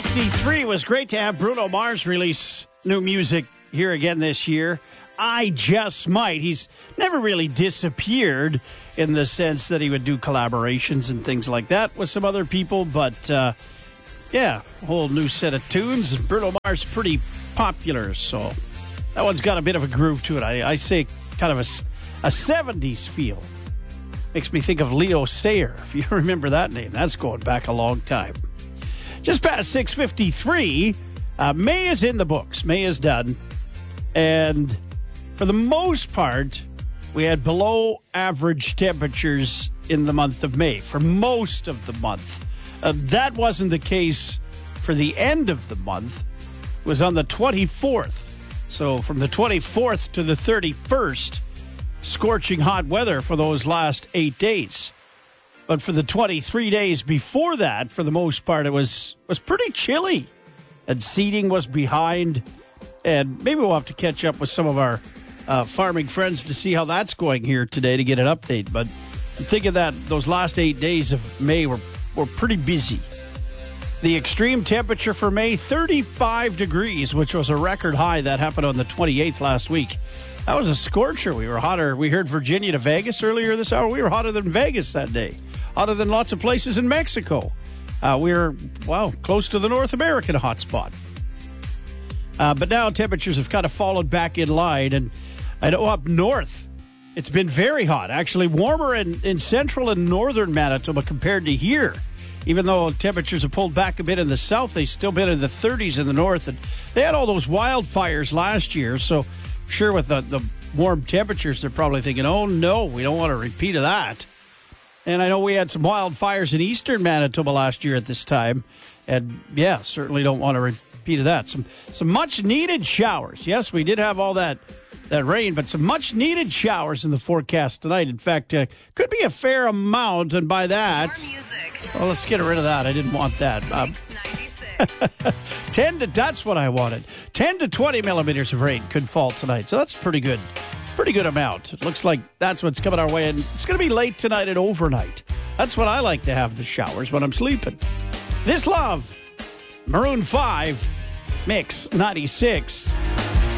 6:53 was great to have Bruno Mars release new music here again this year. I Just Might. He's never really disappeared in the sense that he would do collaborations and things like that with some other people, but yeah, a whole new set of tunes. Bruno Mars is pretty popular, so that one's got a bit of a groove to it. I say kind of a 70s feel. Makes me think of Leo Sayer, if you remember that name. That's going back a long time. Just past 6:53, May is in the books. May is done. And for the most part, we had below average temperatures in the month of May, for most of the month. That wasn't the case for the end of the month. It was on the 24th. So from the 24th to the 31st, scorching hot weather for those last 8 days. But for the 23 days before that, for the most part, it was pretty chilly. And seeding was behind. And maybe we'll have to catch up with some of our farming friends to see how that's going here today to get an update. But I'm thinking that those last 8 days of May were pretty busy. The extreme temperature for May, 35 degrees, which was a record high. That happened on the 28th last week. That was a scorcher. We were hotter. We heard Virginia to Vegas earlier this hour. We were hotter than Vegas that day. Hotter than lots of places in Mexico. We were, close to the North American hotspot. But now temperatures have kind of followed back in line. And I know up north, it's been very hot. Actually, warmer in central and northern Manitoba compared to here. Even though temperatures have pulled back a bit in the south, they've still been in the 30s in the north. And they had all those wildfires last year. So sure, with the warm temperatures, they're probably thinking, oh, no, we don't want a repeat of that. And I know we had some wildfires in eastern Manitoba last year at this time. And, yeah, certainly don't want a repeat of that. Some much-needed showers. Yes, we did have all that rain, but some much-needed showers in the forecast tonight. In fact, could be a fair amount, and by that... More music. Well, let's get rid of that. I didn't want that. Mix 96. That's what I wanted. 10 to 20 millimeters of rain could fall tonight, so that's pretty good. Pretty good amount. It looks like that's what's coming our way, and it's going to be late tonight and overnight. That's when I like to have the showers, when I'm sleeping. This Love, Maroon 5, Mix 96.